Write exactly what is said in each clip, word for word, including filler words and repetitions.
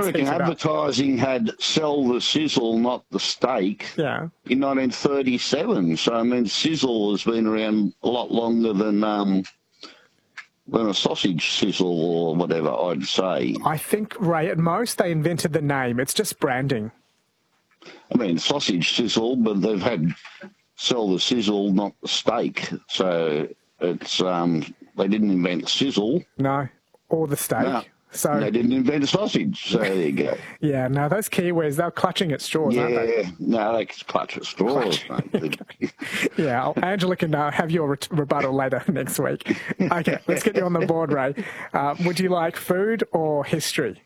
American advertising had sell the sizzle, not the steak, yeah. in nineteen thirty-seven. So, I mean, sizzle has been around a lot longer than um, than a sausage sizzle or whatever, I'd say. I think, Ray, at most they invented the name. It's just branding. I mean, sausage sizzle, but they've had sell the sizzle, not the steak. So it's um, they didn't invent sizzle. No, or the steak. No. So they didn't invent a sausage, so there you go. Yeah, no, those Kiwis, they're clutching at straws, yeah, aren't they? Yeah, no, they clutch at straws, mate. Yeah, I'll, Angela can uh, have your ret- rebuttal later next week. Okay, let's get you on the board, Ray. Uh, would you like food or history?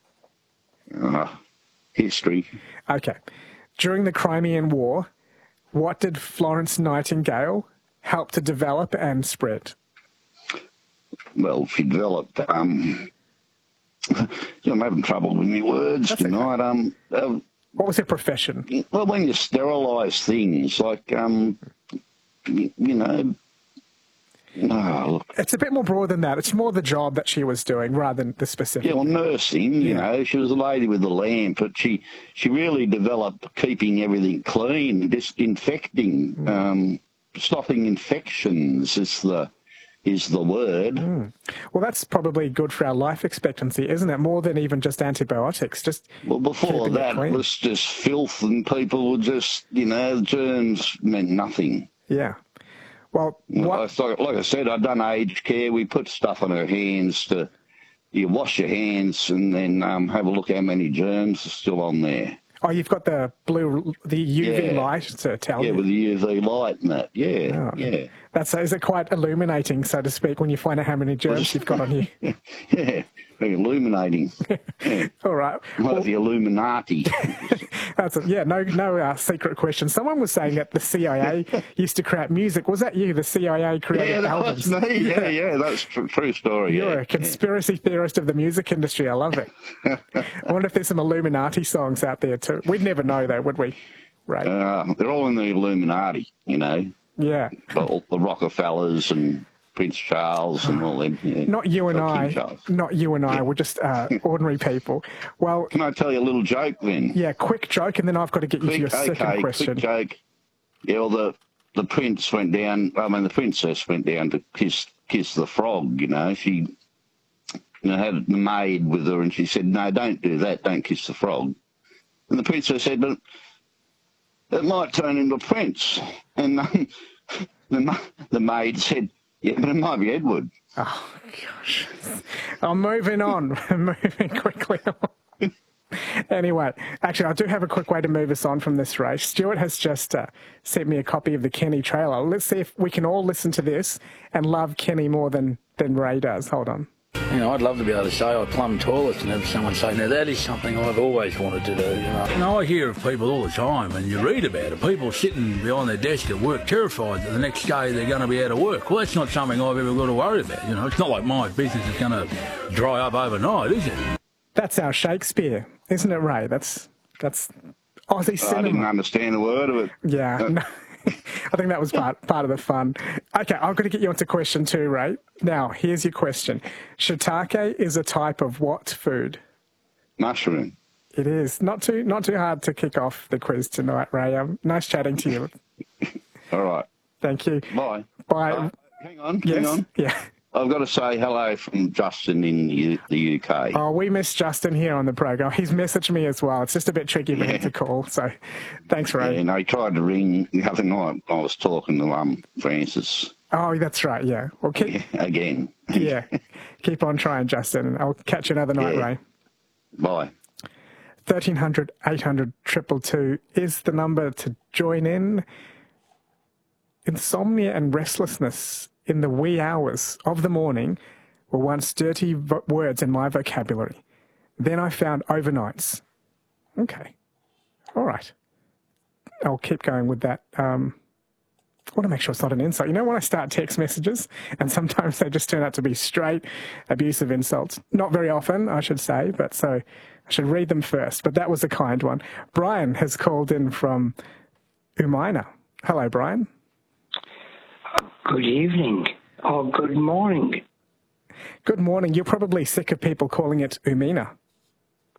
Uh, history. Okay. During the Crimean War, what did Florence Nightingale help to develop and spread? Well, she developed... Um, You know, I'm having trouble with my words That's tonight. Okay. Um, um, what was her profession? Well, when you sterilise things, like, um, you, you know, oh, look. It's a bit more broad than that. It's more the job that she was doing rather than the specific. Yeah, well, nursing, you yeah. know, she was a lady with the lamp, but she, she really developed keeping everything clean, disinfecting, mm. um, stopping infections is the... is the word. Mm. Well, that's probably good for our life expectancy, isn't it? More than even just antibiotics. Just well, before that, it was just filth, and people were just, you know, germs meant nothing. Yeah. Well, what... like, like I said, I've done aged care. We put stuff on our hands to, you wash your hands and then um, have a look how many germs are still on there. Oh, you've got the blue, the U V yeah. light to tell yeah, you. Yeah, with the U V light and that. Yeah, oh. yeah. That's is it quite illuminating, so to speak, when you find out how many germs you've got on you? Yeah, very illuminating. Yeah. All right. Like well, the Illuminati. That's a, yeah, no, no uh, secret question. Someone was saying that the C I A used to create music. Was that you? The C I A created yeah, that albums? Was me. Yeah, yeah, that's a true story. You're yeah. a conspiracy yeah. theorist of the music industry. I love it. I wonder if there's some Illuminati songs out there too. We'd never know though, would we? Right. Uh, they're all in the Illuminati, you know. Yeah. All the Rockefellers and Prince Charles and all them. Yeah. Not you and I. Not you and I. Yeah. We're just uh, ordinary people. Well, can I tell you a little joke then? Yeah, quick joke, and then I've got to get you quick, to your okay, second question. Quick joke. Yeah, well, the the prince went down. I mean, the princess went down to kiss kiss the frog. You know, she you know had the maid with her, and she said, "No, don't do that. Don't kiss the frog." And the princess said, "But it might turn into a prince." And um, the the maid said, "Yeah, but it might be Edward." Oh, gosh. I'm moving on. I'm moving quickly on. Anyway, actually, I do have a quick way to move us on from this race. Stuart has just uh, sent me a copy of the Kenny trailer. Let's see if we can all listen to this and love Kenny more than, than Ray does. Hold on. You know, I'd love to be able to say I plumb toilets and have someone say, now that is something I've always wanted to do, you know. You know, I hear of people all the time, and you read about it, people sitting behind their desk at work terrified that the next day they're going to be out of work. Well, that's not something I've ever got to worry about, you know. It's not like my business is going to dry up overnight, is it? That's our Shakespeare, isn't it, Ray? That's, that's Aussie cinema. I didn't understand a word of it. Yeah, no. I think that was part, part of the fun. Okay, I've got to get you onto question two, Ray. Now, here's your question. Shiitake is a type of what food? Mushroom. It is. Not too not too hard to kick off the quiz tonight, Ray. Um, nice chatting to you. All right. Thank you. Bye. Bye. Uh, hang on, yes? hang on. Yeah. I've got to say hello from Justin in U- the U K. Oh, we miss Justin here on the program. He's messaged me as well. It's just a bit tricky for yeah. him to call. So thanks, Ray. Yeah, no, he tried to ring the other night. I was talking to um, Francis. Oh, that's right, yeah. Well, keep, yeah, again. yeah. Keep on trying, Justin. I'll catch you another night, yeah. Ray. Bye. thirteen hundred, eight hundred, two two two is the number to join in. Insomnia and restlessness in the wee hours of the morning were once dirty vo- words in my vocabulary. Then I found overnights. Okay. All right. I'll keep going with that. Um, I want to make sure it's not an insult. You know when I start text messages and sometimes they just turn out to be straight abusive insults? Not very often, I should say, but so I should read them first. But that was a kind one. Brian has called in from Umina. Hello, Brian. Good evening, or good morning. Good morning. You're probably sick of people calling it Umina.